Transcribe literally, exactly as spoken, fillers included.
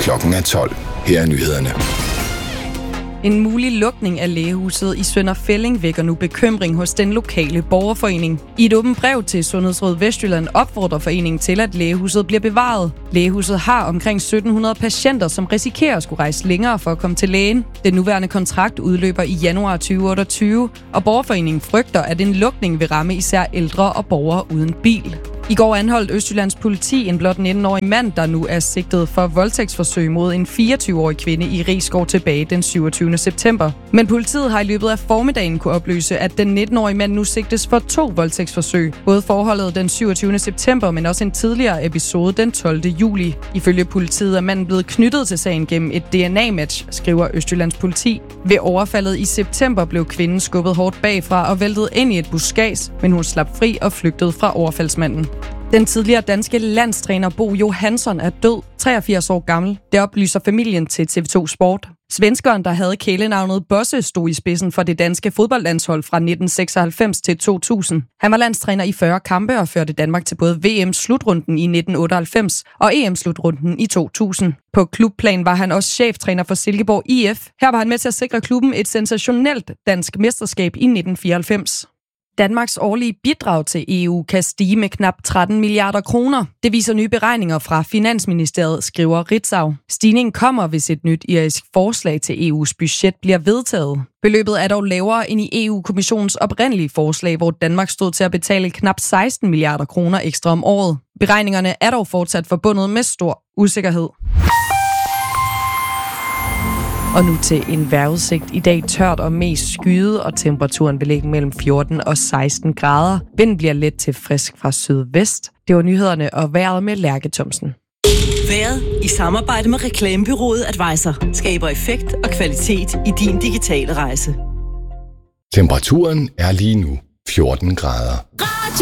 Klokken er tolv. Her er nyhederne. En mulig lukning af lægehuset i Sønder Felding vækker nu bekymring hos den lokale borgerforening. I et åbent brev til Sundhedsrådet Vestjylland opfordrer foreningen til, at lægehuset bliver bevaret. Lægehuset har omkring sytten hundrede patienter, som risikerer at skulle rejse længere for at komme til lægen. Den nuværende kontrakt udløber i januar tyve otteogtyve, og borgerforeningen frygter, at en lukning vil ramme især ældre og borgere uden bil. I går anholdt Østjyllands politi en blot nitten-årig mand, der nu er sigtet for voldtægtsforsøg mod en fireogtyve-årig kvinde i Risskov tilbage den syvogtyvende september. Men politiet har i løbet af formiddagen kunne oplyse, at den nitten-årige mand nu sigtes for to voldtægtsforsøg. Både forholdet den syvogtyvende september, men også en tidligere episode den tolvte juli. Ifølge politiet er manden blevet knyttet til sagen gennem et D N A-match, skriver Østjyllands politi. Ved overfaldet i september blev kvinden skubbet hårdt bagfra og væltet ind i et buskads, men hun slap fri og flygtede fra overfaldsmanden. Den tidligere danske landstræner Bo Johansson er død, treogfirs år gammel. Det oplyser familien til T V to Sport. Svenskeren, der havde kælenavnet Bosse, stod i spidsen for det danske fodboldlandshold fra nitten seksoghalvfems til to tusind. Han var landstræner i fyrre kampe og førte Danmark til både V M-slutrunden i nitten otteoghalvfems og E M-slutrunden i to tusind. På klubplan var han også cheftræner for Silkeborg I F. Her var han med til at sikre klubben et sensationelt dansk mesterskab i nitten fireoghalvfems. Danmarks årlige bidrag til E U kan stige med knap tretten milliarder kroner. Det viser nye beregninger fra Finansministeriet, skriver Ritzau. Stigningen kommer, hvis et nyt irsk forslag til E U's budget bliver vedtaget. Beløbet er dog lavere end i E U-kommissionens oprindelige forslag, hvor Danmark stod til at betale knap seksten milliarder kroner ekstra om året. Beregningerne er dog fortsat forbundet med stor usikkerhed. Og nu til en vejrudsigt. I dag tørt og mest skyet, og temperaturen vil ligge mellem fjorten og seksten grader. Vinden bliver let til frisk fra sydvest. Det var nyhederne og vejret med Lærke Thomsen. Vejret i samarbejde med reklamebureauet Advisor skaber effekt og kvalitet i din digitale rejse. Temperaturen er lige nu fjorten grader.